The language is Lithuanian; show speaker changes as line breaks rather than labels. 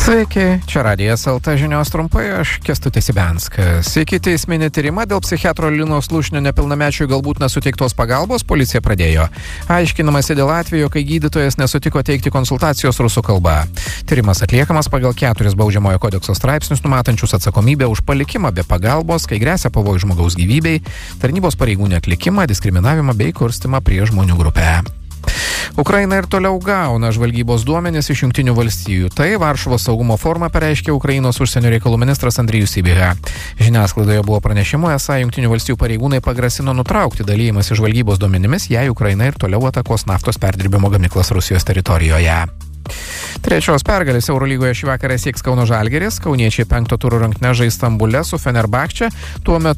Sveiki, čia Radijas LT žinios trumpai, aš Kęstutis Ibianskas. Iki teisminį tyrimą dėl psichiatro Lino Slušnio nepilnamečiui galbūt nesuteiktos pagalbos policija pradėjo. Aiškinamasi dėl atvejo, kai gydytojas nesutiko teikti konsultacijos rusų kalba. Tyrimas atliekamas pagal 4 baudžiamojo kodekso straipsnius numatančius atsakomybę už palikimą be pagalbos, kai gresia pavojus žmogaus gyvybei, tarnybos pareigų neatlikimą, diskriminavimą bei kurstimą prieš žmonių grupę. Ukraina ir toliau gauna žvalgybos duomenis iš Jungtinių valstijų. Tai Varšuvos saugumo forumą pareiškė Ukrainos užsienio reikalų ministras Andrijus Sybiha. Žiniasklaidoje buvo pranešimų, esą Jungtinių valstijų pareigūnai pagrasino nutraukti dalymąsi žvalgybos duomenimis, jei Ukraina ir toliau atakos naftos perdirbimo gamyklas Rusijos teritorijoje. Trečios pergalės Eurolygoje šį vakarą sieks Kauno Žalgiris. Kauniečiai 5. turo rungtynes žais Stambule su Fenerbahče. Tuo metu